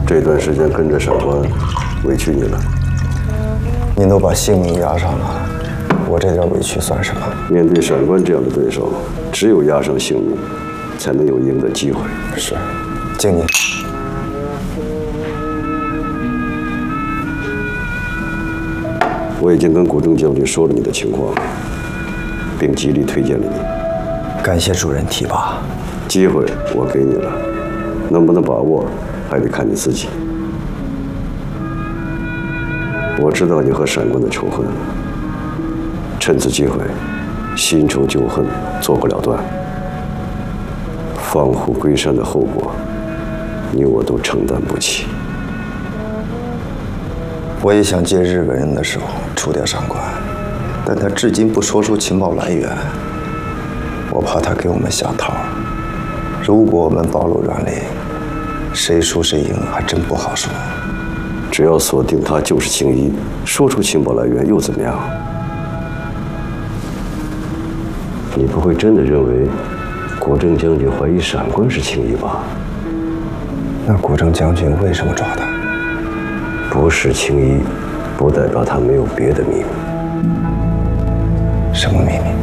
这段时间跟着上官，委屈你了。 您都把性命押上了，我这点委屈算什么？ 面对上官这样的对手，只有押上性命，才能有赢的机会。 是，敬您。 我已经跟古正将军说了你的情况，并极力推荐了你。 感谢主人提拔。 机会我给你了，能不能把握，还得看你自己。我知道你和闪官的仇恨，趁此机会，新仇旧恨做不了断。放虎归山的后果，你我都承担不起。 我也想借日本人的手除掉上官，但他至今不说出情报来源，我怕他给我们下套。如果我们暴露软肋，谁输谁赢还真不好说。 只要锁定他就是青衣，说出情报来源又怎么样？你不会真的认为国正将军怀疑闪官是青衣吧？ 那国正将军为什么抓他？ 不是青衣，不代表他没有别的秘密。 什么秘密？